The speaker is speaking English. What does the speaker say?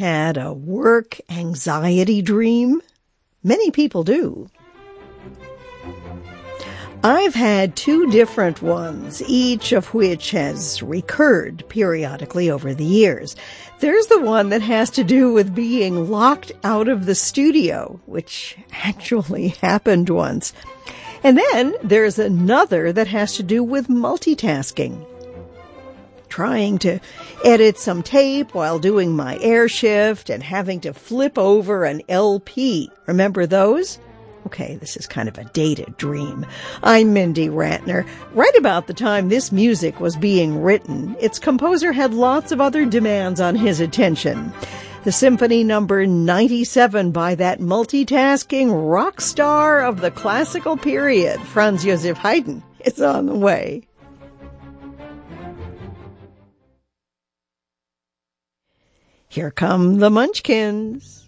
Had a work anxiety dream? Many people do. I've had two different ones, each of which has recurred periodically over the years. There's the one that has to do with being locked out of the studio, which actually happened once. And then there's another that has to do with multitasking. Trying to edit some tape while doing my air shift and having to flip over an LP. Remember those? Okay, this is kind of a dated dream. I'm Mindy Ratner. Right about the time this music was being written, its composer had lots of other demands on his attention. The Symphony Number 97 by that multitasking rock star of the classical period, Franz Joseph Haydn, is on the way. Here come the Munchkins.